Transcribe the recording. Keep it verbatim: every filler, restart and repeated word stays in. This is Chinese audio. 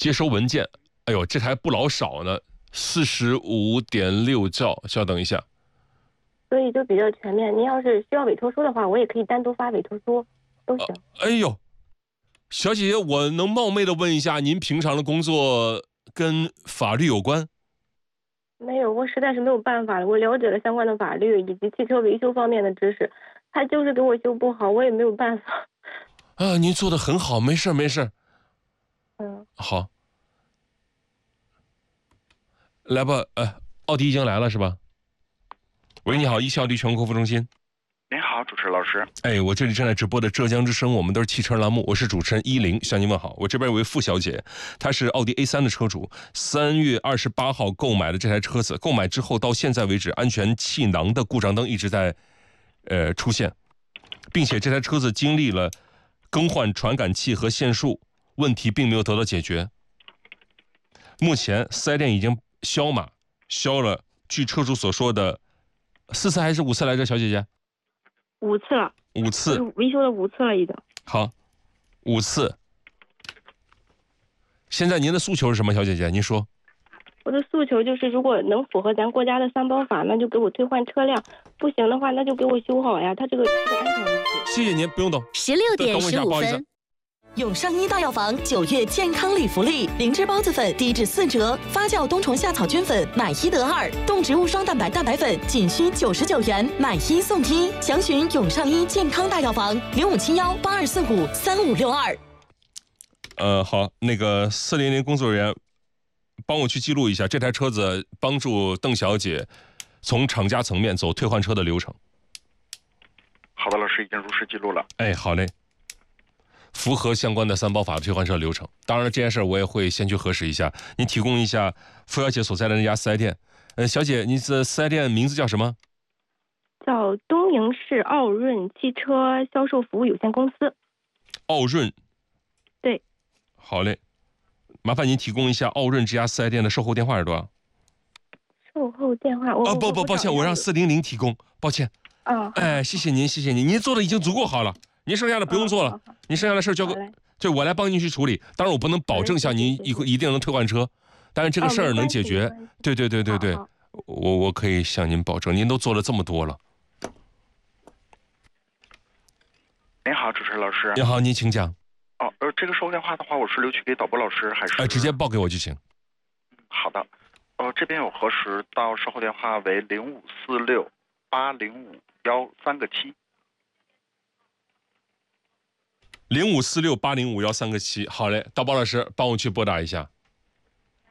接收文件，哎呦，这还不老少呢，四十五点六兆，稍等一下。 所以就比较全面。您要是需要委托书的话，我也可以单独发委托书，都行。 哎呦，小姐姐，我能冒昧的问一下，您平常的工作跟法律有关？ 没有，我实在是没有办法了。我了解了相关的法律以及汽车维修方面的知识，他就是给我修不好，我也没有办法。 啊，您做的很好，没事没事。 嗯， 好，来吧，呃，奥迪已经来了是吧？喂，你好，一汽奥迪全国客服中心。 您好，主持人老师。 哎，我这里正在直播的浙江之声，我们都是汽车栏目，我是主持人依林，向您问好。我这边有位傅小姐，她是奥迪 A 三 的车主，三月二十八号购买的这台车子，购买之后到现在为止，安全气囊的故障灯一直在呃出现，并且这台车子经历了更换传感器和线束，问题并没有得到解决。目前四 S 店已经销码销了，据车主所说的四次还是五次来着，小姐姐？ 五次了， 五次， 维修了五次了已经。 好，五次。现在您的诉求是什么，小姐姐？您说。 我的诉求就是，如果能符合咱国家的三包法，那就给我退换车辆；不行的话，那就给我修好呀。它这个是安全问题。 谢谢您，不用等。 十六点十五分。永上一大药房九月健康礼福利，灵芝孢子粉低至四折，发酵冬虫夏草菌粉买一得二，动植物双蛋白蛋白粉仅需九十九元，买一送一。详询永上一健康大药房零五七幺八二四五三五六二。 呃，好，那个四零零工作人员，帮我去记录一下这台车子，帮助邓小姐从厂家层面走退换车的流程。 好的，老师已经如实记录了。 哎，好嘞。符合相关的三包法退换车流程。当然，这件事我也会先去核实一下。您提供一下傅小姐所在的那家四 S 店。呃，小姐，您的四 S 店名字叫什么？ 叫东营市奥润汽车销售服务有限公司。 奥润。 对。 好嘞，麻烦您提供一下奥润这家四 S 店的售后电话是多少？ 售后电话我啊不不，抱歉，我让四零零提供，抱歉。 啊。 哎，谢谢您，谢谢您，您做的已经足够好了。您剩下的不用做了， 哦、 您剩下的事交给，对我来帮您去处理。当然，我不能保证像您一一定能退换车，但是这个事儿能解决。哦、对对对对对，我我可以向您保证，您都做了这么多了。 您好，主持人老师。 您好，您请讲。 哦，呃，这个售后电话的话，我是留取给导播老师还是？ 哎，直接报给我就行。 好的，呃，这边有核实到售后电话为零五四六八零五幺三个七。 零五四六八零五幺三个七，好嘞，导播老师帮我去拨打一下。